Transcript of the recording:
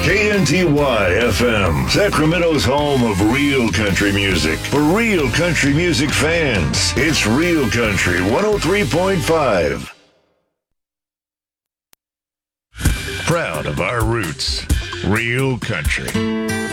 KNTY FM, Sacramento's home of real country music. For real country music fans, it's Real Country 103.5. Proud of our roots, real country.